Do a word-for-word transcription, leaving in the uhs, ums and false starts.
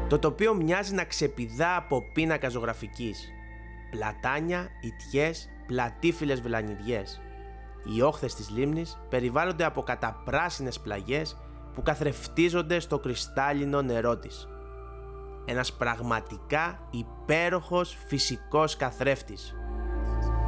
Το τοπίο μοιάζει να ξεπηδά από πίνακα ζωγραφικής. Πλατάνια, ιτιές, πλατήφυλλες βελανιδιές. Οι όχθες της λίμνης περιβάλλονται από καταπράσινες πλαγιές που καθρεφτίζονται στο κρυστάλλινο νερό της. Ένας πραγματικά υπέροχος φυσικός καθρέφτης.